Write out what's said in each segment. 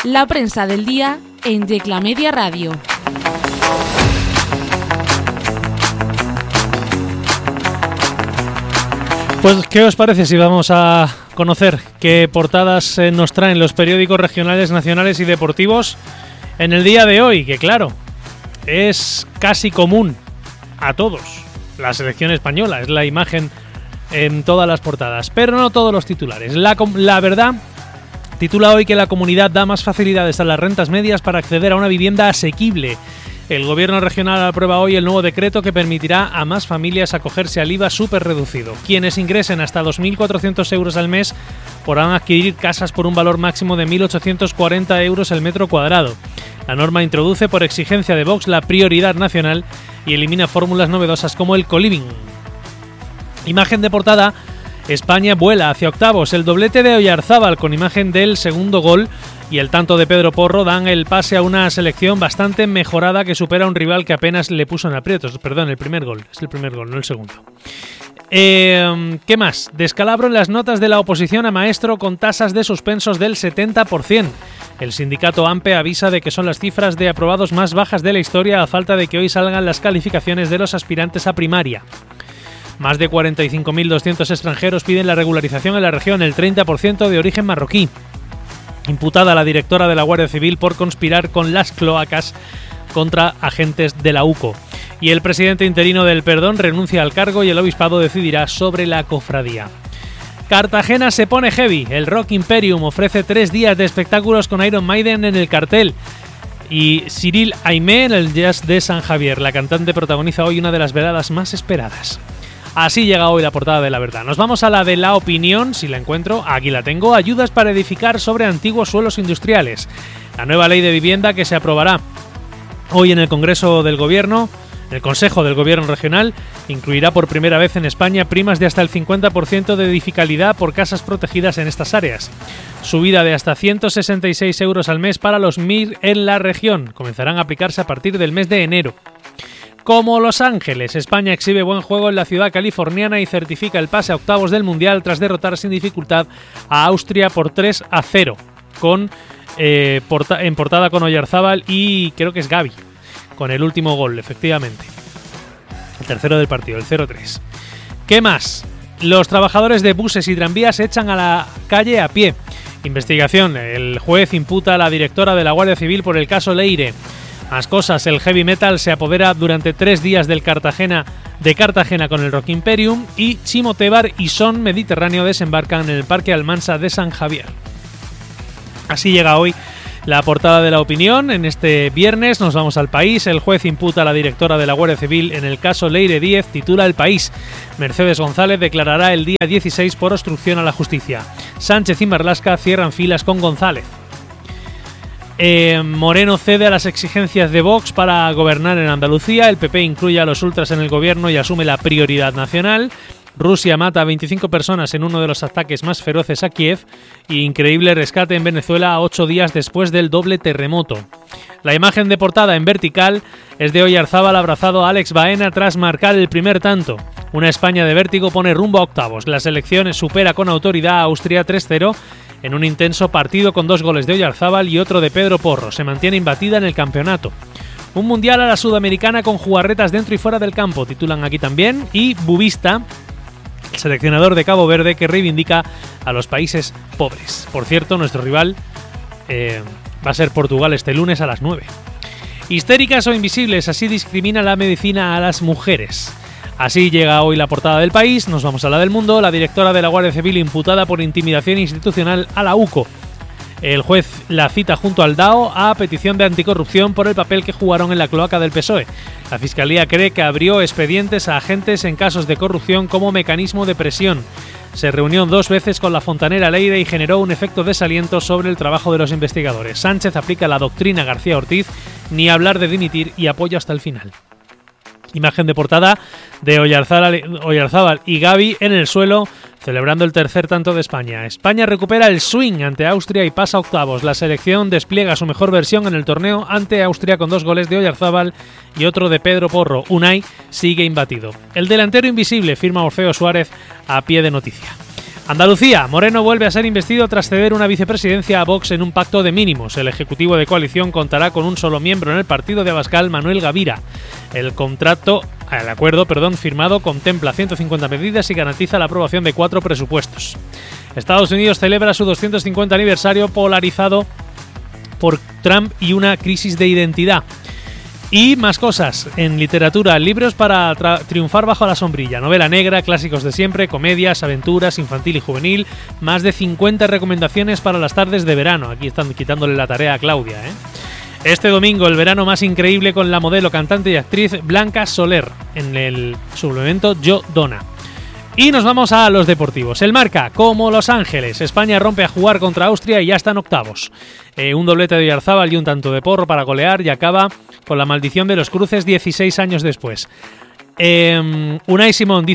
La prensa del día en Yecla Media Radio. Pues, ¿qué os parece si vamos a conocer qué portadas nos traen los periódicos regionales, nacionales y deportivos en el día de hoy? Que claro, es casi común a todos. La selección española es la imagen en todas las portadas, pero no todos los titulares. La verdad titula hoy que la comunidad da más facilidades a las rentas medias para acceder a una vivienda asequible. El gobierno regional aprueba hoy el nuevo decreto que permitirá a más familias acogerse al IVA súper reducido. Quienes ingresen hasta 2.400 euros al mes podrán adquirir casas por un valor máximo de 1.840 euros el metro cuadrado. La norma introduce por exigencia de Vox la prioridad nacional y elimina fórmulas novedosas como el coliving. Imagen de portada: España vuela hacia octavos. El doblete de Oyarzábal con imagen del segundo gol y el tanto de Pedro Porro dan el pase a una selección bastante mejorada que supera a un rival que apenas le puso en aprietos. Perdón, el primer gol. Es el primer gol, no el segundo. ¿Qué más? Descalabro en las notas de la oposición a maestro con tasas de suspensos del 70%. El sindicato AMPE avisa de que son las cifras de aprobados más bajas de la historia a falta de que hoy salgan las calificaciones de los aspirantes a primaria. Más de 45.200 extranjeros piden la regularización en la región, el 30% de origen marroquí. Imputada la directora de la Guardia Civil por conspirar con las cloacas contra agentes de la UCO. Y el presidente interino del Perdón renuncia al cargo y el obispado decidirá sobre la cofradía. Cartagena se pone heavy. El Rock Imperium ofrece 3 días de espectáculos con Iron Maiden en el cartel. Y Cyril Aimé en el Jazz de San Javier. La cantante protagoniza hoy una de las veladas más esperadas. Así llega hoy la portada de La Verdad. Nos vamos a la de La Opinión, si la encuentro. Aquí la tengo. Ayudas para edificar sobre antiguos suelos industriales. La nueva ley de vivienda que se aprobará hoy en el Congreso del Gobierno, en el Consejo del Gobierno Regional, incluirá por primera vez en España primas de hasta el 50% de edificabilidad por casas protegidas en estas áreas. Subida de hasta 166 euros al mes para los MIR en la región. Comenzarán a aplicarse a partir del mes de enero. Como Los Ángeles, España exhibe buen juego en la ciudad californiana y certifica el pase a octavos del Mundial tras derrotar sin dificultad a Austria por 3-0, en portada con Oyarzábal y creo que es Gavi, con el último gol, efectivamente. El tercero del partido, el 0-3. ¿Qué más? Los trabajadores de buses y tranvías echan a la calle a pie. Investigación. El juez imputa a la directora de la Guardia Civil por el caso Leire. Más cosas, el heavy metal se apodera durante 3 días de Cartagena con el Rock Imperium y Chimo Tebar y Son Mediterráneo desembarcan en el Parque Almansa de San Javier. Así llega hoy la portada de La Opinión. En este viernes nos vamos al País. El juez imputa a la directora de la Guardia Civil en el caso Leire Díez, titula El País. Mercedes González declarará el día 16 por obstrucción a la justicia. Sánchez y Marlaska cierran filas con González. Moreno cede a las exigencias de Vox para gobernar en Andalucía. El PP incluye a los ultras en el gobierno y asume la prioridad nacional. Rusia mata a 25 personas en uno de los ataques más feroces a Kiev. Y increíble rescate en Venezuela 8 días después del doble terremoto. La imagen de portada en vertical es de Oyarzábal abrazado a Alex Baena tras marcar el primer tanto. Una España de vértigo pone rumbo a octavos. La selección supera con autoridad a Austria 3-0 en un intenso partido con 2 goles de Oyarzábal y otro de Pedro Porro. Se mantiene imbatida en el campeonato. Un mundial a la sudamericana con jugarretas dentro y fuera del campo, titulan aquí también. Y Bubista, el seleccionador de Cabo Verde, que reivindica a los países pobres. Por cierto, nuestro rival va a ser Portugal este lunes a las 9. Histéricas o invisibles, así discrimina la medicina a las mujeres. Así llega hoy la portada del País. Nos vamos a la del Mundo. La directora de la Guardia Civil imputada por intimidación institucional a la UCO. El juez la cita junto al DAO a petición de anticorrupción por el papel que jugaron en la cloaca del PSOE. La Fiscalía cree que abrió expedientes a agentes en casos de corrupción como mecanismo de presión. Se reunió 2 veces con la fontanera Leire y generó un efecto desaliento sobre el trabajo de los investigadores. Sánchez aplica la doctrina García Ortiz, ni hablar de dimitir y apoyo hasta el final. Imagen de portada de Oyarzábal y Gavi en el suelo, celebrando el tercer tanto de España. España recupera el swing ante Austria y pasa a octavos. La selección despliega su mejor versión en el torneo ante Austria con 2 goles de Oyarzábal y otro de Pedro Porro. Unai sigue imbatido. El delantero invisible, firma Orfeo Suárez a pie de noticia. Andalucía. Moreno vuelve a ser investido tras ceder una vicepresidencia a Vox en un pacto de mínimos. El ejecutivo de coalición contará con un solo miembro en el partido de Abascal, Manuel Gavira. El acuerdo firmado contempla 150 medidas y garantiza la aprobación de 4 presupuestos. Estados Unidos celebra su 250 aniversario polarizado por Trump y una crisis de identidad. Y más cosas en literatura, libros para triunfar bajo la sombrilla, novela negra, clásicos de siempre, comedias, aventuras, infantil y juvenil, más de 50 recomendaciones para las tardes de verano. Aquí están quitándole la tarea a Claudia, ¿eh? Este domingo, el verano más increíble con la modelo, cantante y actriz Blanca Soler en el suplemento Yo Dona. Y nos vamos a los deportivos. El Marca, como Los Ángeles. España rompe a jugar contra Austria y ya está en octavos. Un doblete de Oyarzabal y un tanto de Porro para golear y acaba con la maldición de los cruces 16 años después. Unai Simón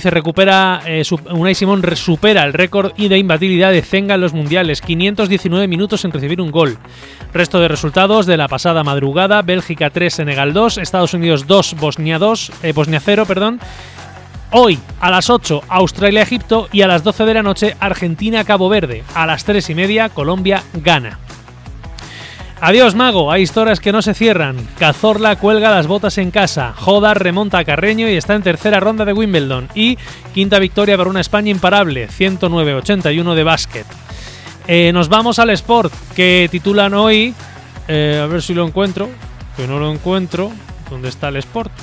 supera el récord de imbatibilidad de Zenga en los mundiales, 519 minutos sin recibir un gol. Resto de resultados de la pasada madrugada: Bélgica 3, Senegal 2, Estados Unidos 2, Bosnia 0, Hoy, a las 8, Australia-Egipto y a las 12 de la noche, Argentina-Cabo Verde. A las 3:30, Colombia-Ghana. Adiós, Mago. Hay historias que no se cierran. Cazorla cuelga las botas en casa. Jodar remonta a Carreño y está en tercera ronda de Wimbledon. Y quinta victoria para una España imparable, 109-81 de básquet. Nos vamos al Sport, que titulan hoy... a ver si lo encuentro. Que no lo encuentro. ¿Dónde está el Sport?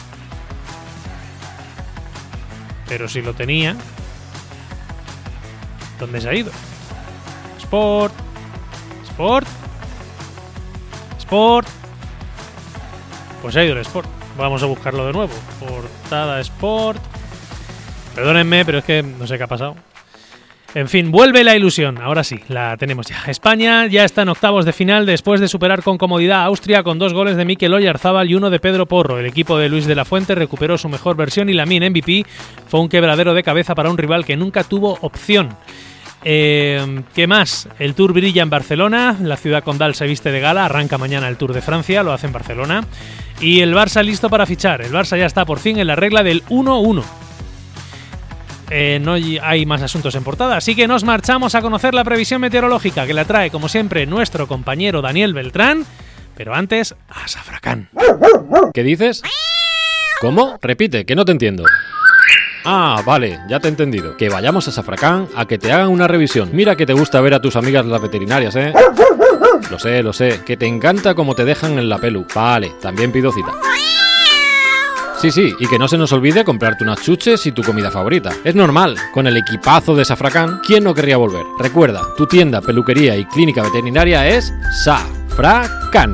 Pero si lo tenía, ¿dónde se ha ido? Sport. Pues se ha ido el Sport. Vamos a buscarlo de nuevo. Portada Sport. Perdónenme, pero es que no sé qué ha pasado. En fin, vuelve la ilusión. Ahora sí, la tenemos ya. España ya está en octavos de final después de superar con comodidad a Austria con 2 goles de Mikel Oyarzabal y 1 de Pedro Porro. El equipo de Luis de la Fuente recuperó su mejor versión y Lamine MVP fue un quebradero de cabeza para un rival que nunca tuvo opción. ¿Qué más? El Tour brilla en Barcelona. La ciudad condal se viste de gala. Arranca mañana el Tour de Francia, lo hace en Barcelona. Y el Barça listo para fichar. El Barça ya está por fin en la regla del 1-1. No hay más asuntos en portada, así que nos marchamos a conocer la previsión meteorológica, que la trae, como siempre, nuestro compañero Daniel Beltrán. Pero antes, a Safracán. ¿Qué dices? ¿Cómo? Repite, que no te entiendo. Ah, vale, ya te he entendido. Que vayamos a Safracán a que te hagan una revisión. Mira que te gusta ver a tus amigas las veterinarias, ¿eh? Lo sé, que te encanta cómo te dejan en la pelu. Vale, también pido cita. Sí, y que no se nos olvide comprarte unas chuches y tu comida favorita. Es normal, con el equipazo de Safracán, ¿quién no querría volver? Recuerda, tu tienda, peluquería y clínica veterinaria es Safracán.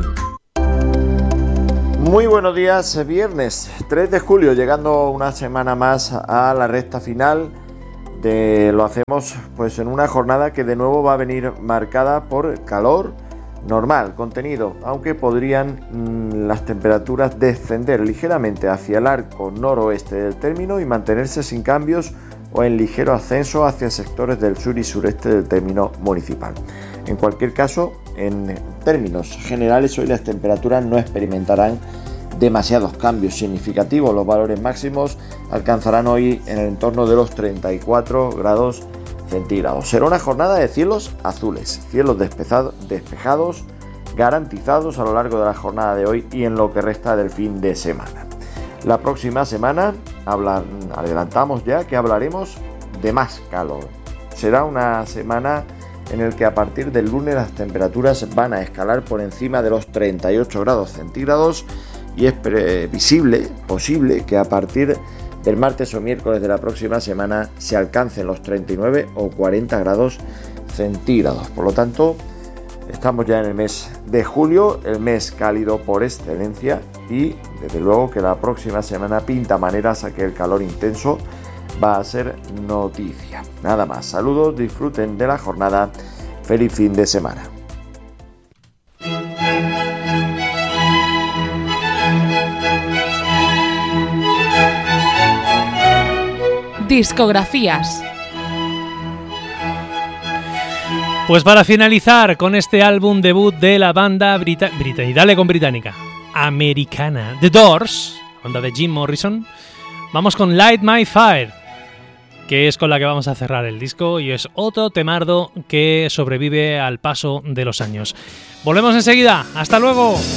Muy buenos días, viernes 3 de julio, llegando una semana más a la recta final. Lo hacemos pues en una jornada que de nuevo va a venir marcada por calor normal, contenido, aunque podrían las temperaturas descender ligeramente hacia el arco noroeste del término y mantenerse sin cambios o en ligero ascenso hacia sectores del sur y sureste del término municipal. En cualquier caso, en términos generales, hoy las temperaturas no experimentarán demasiados cambios significativos. Los valores máximos alcanzarán hoy en el entorno de los 34 grados centígrados. Será una jornada de cielos azules, cielos despejados, garantizados a lo largo de la jornada de hoy y en lo que resta del fin de semana. La próxima semana adelantamos ya que hablaremos de más calor. Será una semana en la que a partir del lunes las temperaturas van a escalar por encima de los 38 grados centígrados y es posible que a partir del martes o miércoles de la próxima semana se alcancen los 39 o 40 grados centígrados. Por lo tanto, estamos ya en el mes de julio, el mes cálido por excelencia, y desde luego que la próxima semana pinta maneras a que el calor intenso va a ser noticia. Nada más, saludos, disfruten de la jornada, feliz fin de semana. Discografías. Pues para finalizar con este álbum debut de la banda y dale con británica, americana, The Doors, banda de Jim Morrison, vamos con Light My Fire. que es con la que vamos a cerrar el disco y es otro temardo que sobrevive al paso de los años. Volvemos enseguida. ¡Hasta luego!